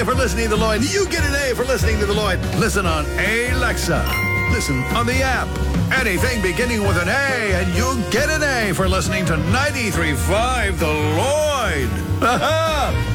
for listening to The Lloyd. You get an A for listening to The Lloyd. Listen on Alexa. Listen on the app. Anything beginning with an A, and you get an A for listening to 93.5 The Lloyd. Ha-ha!